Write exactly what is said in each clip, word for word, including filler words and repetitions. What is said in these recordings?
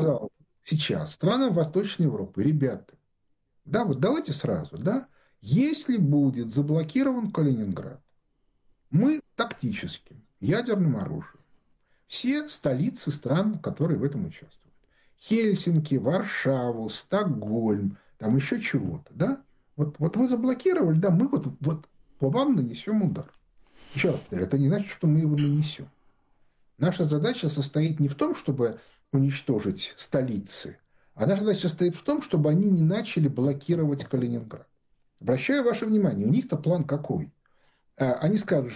сказал сейчас странам Восточной Европы: ребята, да, вот давайте сразу, да, если будет заблокирован Калининград, мы тактическим ядерным оружием все столицы стран, которые в этом участвуют, Хельсинки, Варшаву, Стокгольм, там еще чего-то, да, вот, вот вы заблокировали, да, мы вот, вот по вам нанесем удар. Еще раз повторяю, это не значит, что мы его нанесем. Наша задача состоит не в том, чтобы уничтожить столицы, а наша задача состоит в том, чтобы они не начали блокировать Калининград. Обращаю ваше внимание, у них-то план какой? Они скажут: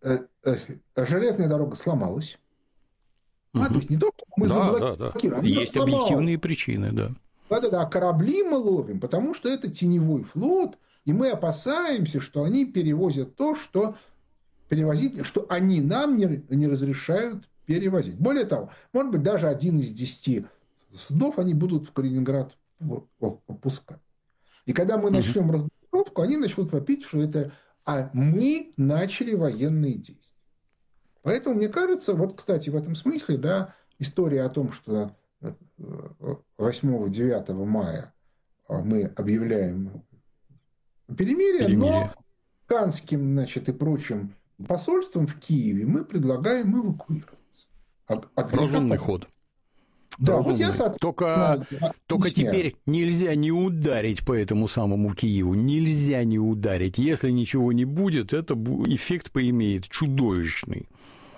железная дорога сломалась. Угу. А, то есть не то, что мы да, заблокируем. Да, да. Есть объективные причины, да. Да-да-да, корабли мы ловим, потому что это теневой флот, и мы опасаемся, что они перевозят то, что перевозить, что они нам не, не разрешают перевозить. Более того, может быть, даже один из десяти судов они будут в Калининград опускать. И когда мы начнем угу. разблокировку, они начнут вопить, что это а мы начали военные действия. Поэтому, мне кажется, вот, кстати, в этом смысле, да, история о том, что восьмого-девятого мая мы объявляем перемирие, перемирие. но канским, значит, и прочим посольством в Киеве мы предлагаем эвакуироваться. Разумный ход. Да, Разумный. вот я, соответственно, только, только теперь нельзя не ударить по этому самому Киеву, нельзя не ударить. Если ничего не будет, это эффект поимеет чудовищный.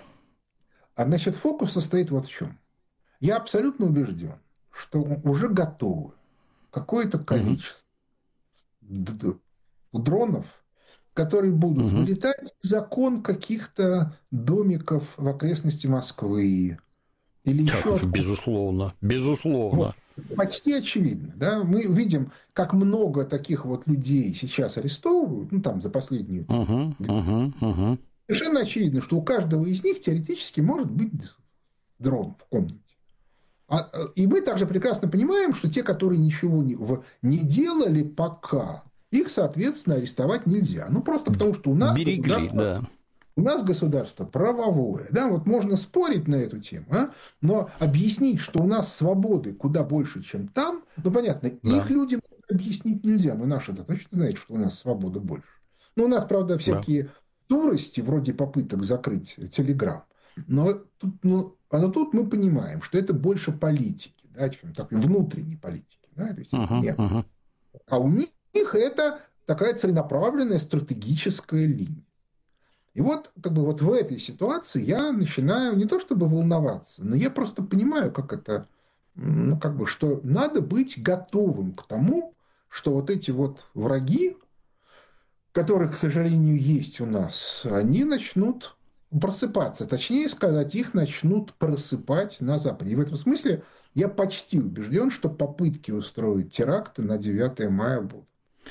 А значит, фокус состоит вот в чем. Я абсолютно убежден, что уже готовы какое-то количество угу. дронов, которые будут угу. вылетать за окон каких-то домиков в окрестности Москвы. Или так, еще безусловно, безусловно. Вот, почти очевидно. Да? Мы видим, как много таких вот людей сейчас арестовывают, ну, там, за последнюю... Угу, угу, угу. Совершенно очевидно, что у каждого из них теоретически может быть дрон в комнате. А, и мы также прекрасно понимаем, что те, которые ничего не, не делали пока, их, соответственно, арестовать нельзя. Ну, просто потому, что у нас... Берегли, да. У нас государство правовое, да, вот можно спорить на эту тему, а? Но объяснить, что у нас свободы куда больше, чем там, ну, понятно, да. их людям объяснить нельзя, но наши-то точно знают, что у нас свобода больше. Ну, у нас, правда, всякие да. дурости, вроде попыток закрыть Телеграм, но тут, ну, но тут мы понимаем, что это больше политики, да, чем такой внутренней политики, да, то есть uh-huh, нет. Uh-huh. А у них это такая целенаправленная стратегическая линия. И вот, как бы, вот в этой ситуации я начинаю не то чтобы волноваться, но я просто понимаю, как это, ну, как бы, что надо быть готовым к тому, что вот эти вот враги, которых, к сожалению, есть у нас, они начнут просыпаться. Точнее сказать, их начнут просыпать на Западе. И в этом смысле я почти убежден, что попытки устроить теракты на девятое мая будут.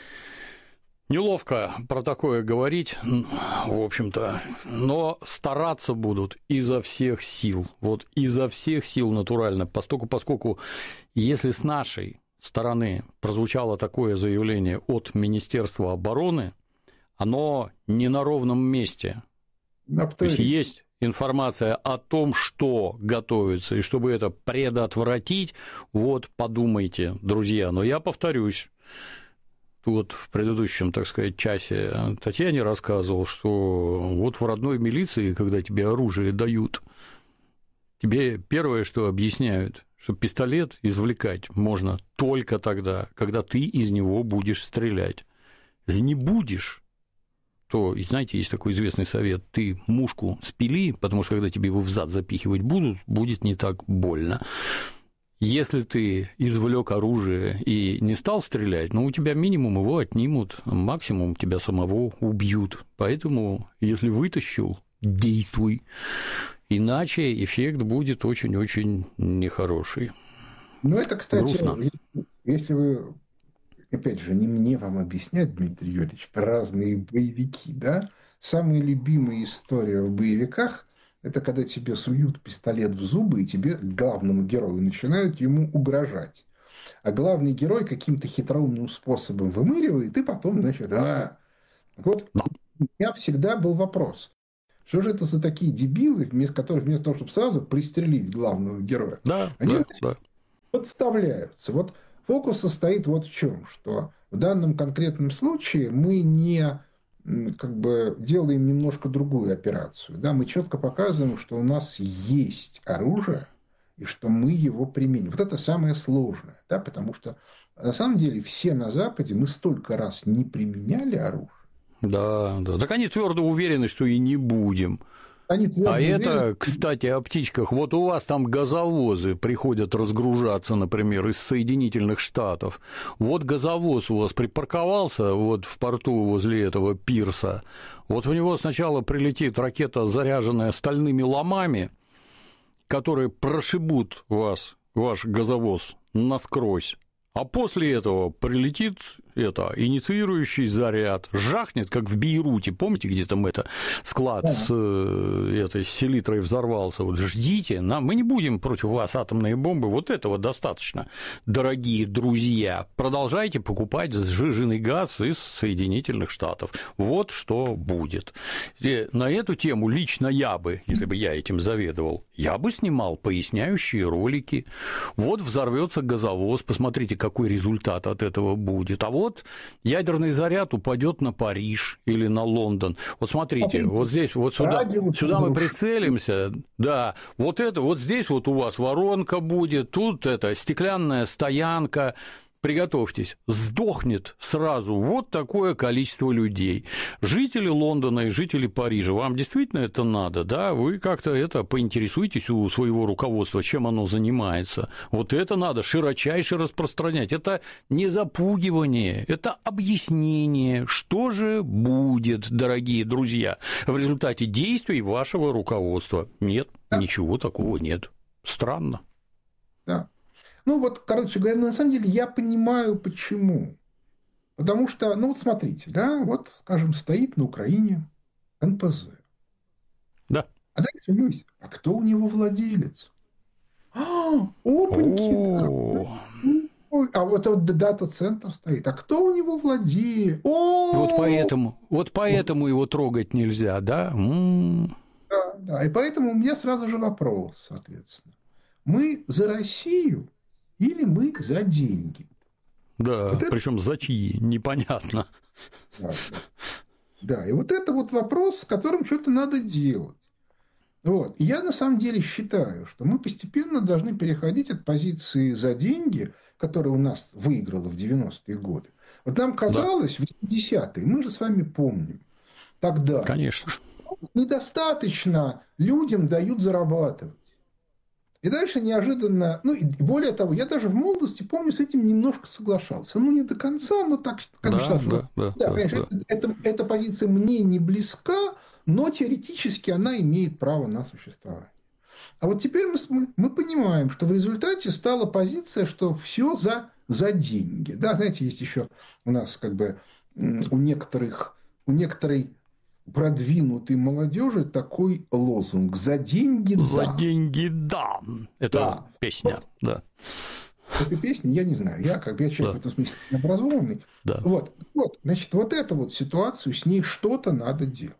Неловко про такое говорить, в общем-то, но стараться будут изо всех сил, вот изо всех сил натурально, поскольку, поскольку если с нашей стороны прозвучало такое заявление от Министерства обороны, оно не на ровном месте. То есть есть информация о том, что готовится, и чтобы это предотвратить, вот подумайте, друзья, но я повторюсь. Тут в предыдущем, так сказать, часе Татьяне рассказывал, что вот в родной милиции, когда тебе оружие дают, тебе первое, что объясняют, что пистолет извлекать можно только тогда, когда ты из него будешь стрелять. Если не будешь, то, знаете, есть такой известный совет, ты мушку спили, потому что когда тебе его в зад запихивать будут, будет не так больно. Если ты извлек оружие и не стал стрелять, ну, у тебя минимум его отнимут, максимум тебя самого убьют. Поэтому, если вытащил, действуй. Иначе эффект будет очень-очень нехороший. Ну, это, кстати, грустно. Если вы, опять же, не мне вам объяснять, Дмитрий Юрьевич, про разные боевики, да, самая любимая история в боевиках – это когда тебе суют пистолет в зубы, и тебе, главному герою, начинают ему угрожать. А главный герой каким-то хитроумным способом вымыривает, и потом, значит, а... Вот у меня всегда был вопрос. Что же это за такие дебилы, вместо которых вместо того, чтобы сразу пристрелить главного героя, да, они да, да. подставляются. Вот фокус состоит вот в чем, что в данном конкретном случае мы не как бы делаем немножко другую операцию. Да, мы четко показываем, что у нас есть оружие, и что мы его применим. Вот это самое сложное, да, потому что на самом деле все на Западе мы столько раз не применяли оружие. Да, да. Так они твердо уверены, что и не будем. Они А уверены... это, кстати, о птичках. Вот у вас там газовозы приходят разгружаться, например, из Соединительных Штатов. Вот газовоз у вас припарковался вот в порту возле этого пирса. Вот в него сначала прилетит ракета, заряженная стальными ломами, которые прошибут вас, ваш газовоз, насквозь. А после этого прилетит это, инициирующий заряд, жахнет, как в Бейруте, помните, где там это склад да. с этой селитрой взорвался, вот ждите, нам, мы не будем против вас атомные бомбы, вот этого достаточно, дорогие друзья, продолжайте покупать сжиженный газ из Соединительных Штатов, вот что будет. И на эту тему лично я бы, если бы я этим заведовал, я бы снимал поясняющие ролики, вот взорвется газовоз, посмотрите, какой результат от этого будет, а вот ядерный заряд упадет на Париж или на Лондон. Вот смотрите, вот здесь, вот сюда, сюда мы прицелимся, да, вот это, вот здесь вот у вас воронка будет, тут это стеклянная стоянка. Приготовьтесь, сдохнет сразу вот такое количество людей. Жители Лондона и жители Парижа, вам действительно это надо, да? Вы как-то это поинтересуйтесь у своего руководства, чем оно занимается. Вот это надо широчайше распространять. Это не запугивание, это объяснение, что же будет, дорогие друзья, в результате действий вашего руководства. Нет, ничего такого нет. Странно. Да. Ну, вот, короче говоря, на самом деле я понимаю, почему. Потому что, ну, вот смотрите, да, вот, скажем, стоит на Украине эн пэ зэ. Да. А дальше, Люсь, а кто у него владелец? А, опаньки! А вот вот дата-центр стоит. А кто у него владеет? Вот поэтому, вот поэтому его трогать нельзя, да? Да, да. И поэтому у меня сразу же вопрос, соответственно. Мы за Россию или мы за деньги? Да, вот причем это... за чьи, непонятно. Да, да. Да, и вот это вот вопрос, с которым что-то надо делать. Вот. И я на самом деле считаю, что мы постепенно должны переходить от позиции за деньги, которая у нас выиграла в девяностые годы. Вот нам казалось, да. в восьмидесятые, мы же с вами помним, тогда, конечно, что недостаточно людям дают зарабатывать. И дальше неожиданно, ну и более того, я даже в молодости, помню, с этим немножко соглашался. Ну, не до конца, но так, как да, считал, да, что... Да, да, да, конечно, да. Это, это, эта позиция мне не близка, но теоретически она имеет право на существование. А вот теперь мы, мы понимаем, что в результате стала позиция, что все за, за деньги. Да, знаете, есть еще у нас как бы у некоторых, у некоторой продвинутой молодежи такой лозунг: за деньги да. За деньги да. Это да. Песня, вот. Да. Этой песни я не знаю. Я как бы я человек да. в этом смысле необразованный. Да. Вот. Вот. Значит, вот эту вот ситуацию, с ней что-то надо делать.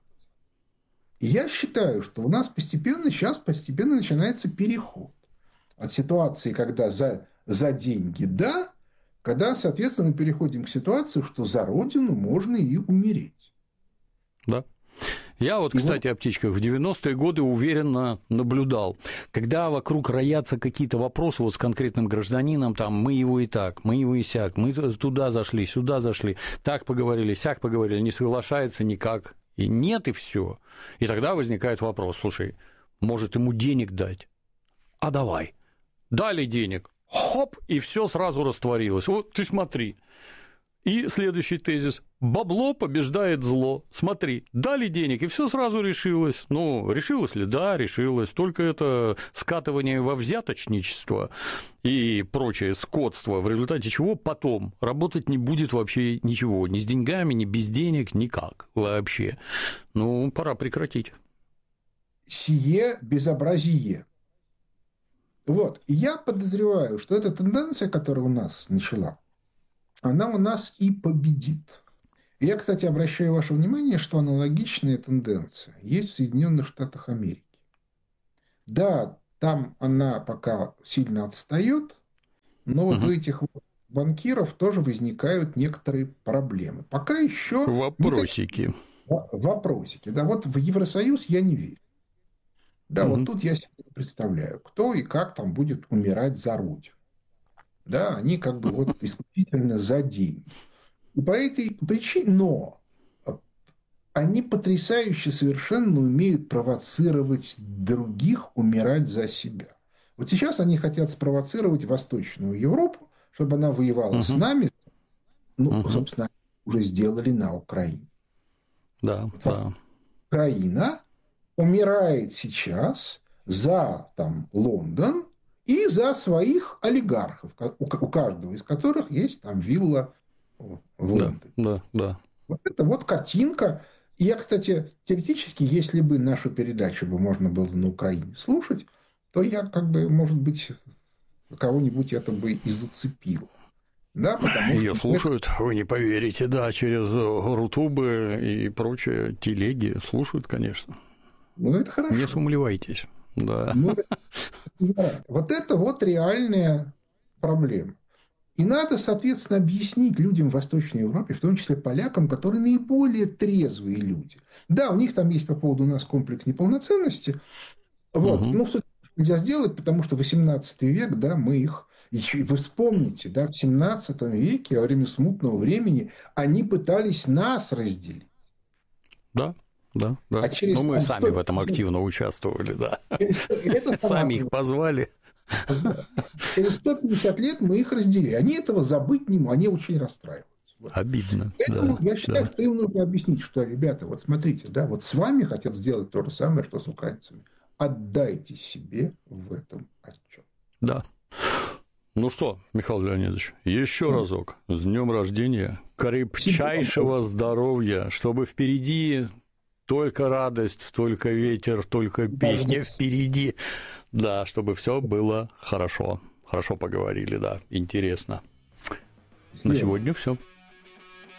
И я считаю, что у нас постепенно, сейчас постепенно начинается переход от ситуации, когда за, за деньги да, когда, соответственно, мы переходим к ситуации, что за родину можно и умереть. Да. Я вот, кстати, о птичках в девяностые годы уверенно наблюдал. Когда вокруг роятся какие-то вопросы вот с конкретным гражданином, там, мы его и так, мы его и сяк, мы туда зашли, сюда зашли, так поговорили, сяк поговорили, не соглашается никак, и нет, и все. И тогда возникает вопрос: слушай, может, ему денег дать? А давай. Дали денег, хоп, и все сразу растворилось. Вот ты смотри. И следующий тезис: бабло побеждает зло. Смотри, дали денег, и все сразу решилось. Ну, решилось ли? Да, решилось. Только это скатывание во взяточничество и прочее скотство, в результате чего потом работать не будет вообще ничего. Ни с деньгами, ни без денег, никак вообще. Ну, пора прекратить. Сие безобразие. Вот. И я подозреваю, что эта тенденция, которая у нас начала, она у нас и победит. И я, кстати, обращаю ваше внимание, что аналогичная тенденция есть в Соединенных Штатах Америки. Да, там она пока сильно отстает, но вот угу. у этих банкиров тоже возникают некоторые проблемы. Пока еще... Вопросики. Вопросики. Да, вот в Евросоюз я не верю. Да, угу. Вот тут я себе представляю, кто и как там будет умирать за Родину. Да, они как бы вот исключительно за деньги. И по этой причине, но они потрясающе совершенно умеют провоцировать других умирать за себя. Вот сейчас они хотят спровоцировать Восточную Европу, чтобы она воевала uh-huh. с нами. Ну, uh-huh. собственно, уже сделали на Украине. Да, вот да. Украина умирает сейчас за там, Лондон и за своих олигархов, у каждого из которых есть там вилла в Лондоне. Да, да, да. Вот это вот картинка. И я, кстати, теоретически, если бы нашу передачу бы можно было на Украине слушать, то я, как бы, может быть, кого-нибудь это бы и зацепило. Да, потому Ее что слушают, это... вы не поверите, да, через рутубы и прочие телеги слушают, конечно. Ну, это хорошо. Не сомневайтесь, да. Ну, да. Вот это вот реальная проблема. И надо, соответственно, объяснить людям в Восточной Европе, в том числе полякам, которые наиболее трезвые люди. Да, у них там есть по поводу нас комплекс неполноценности. Вот. Угу. Ну, нельзя сделать, потому что восемнадцатый век, да, мы их... Вы вспомните, да, в семнадцатом веке, во время смутного времени, они пытались нас разделить. Да, да, да. А через, Но мы там, сами сто... в этом активно участвовали, да. Это сами их позвали. Через сто пятьдесят лет мы их разделили. Они этого забыть не могут, они очень расстраиваются. Вот. Обидно. Поэтому да, я считаю, да. что им нужно объяснить, что, ребята, вот смотрите, да, вот с вами хотят сделать то же самое, что с украинцами. Отдайте себе в этом отчет. Да. Ну что, Михаил Леонидович, еще mm. разок с днем рождения, крепчайшего здоровья, чтобы впереди только радость, только ветер, только песня впереди. Да, чтобы все было хорошо. Хорошо поговорили, да, интересно. На сегодня все.